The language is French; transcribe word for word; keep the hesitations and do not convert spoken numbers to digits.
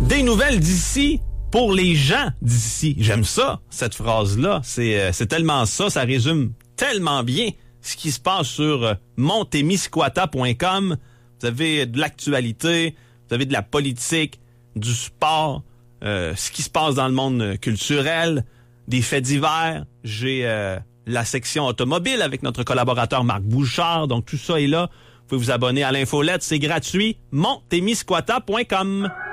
Des nouvelles d'ici pour les gens d'ici. J'aime ça, cette phrase-là. C'est, euh, c'est tellement ça, ça résume tellement bien ce qui se passe sur euh, montemisquata point com. Vous avez de l'actualité, vous avez de la politique, du sport, euh, ce qui se passe dans le monde culturel, des faits divers. J'ai euh, la section automobile avec notre collaborateur Marc Bouchard. Donc, tout ça est là. Vous pouvez vous abonner à l'infolette, c'est gratuit. montemisquata point com.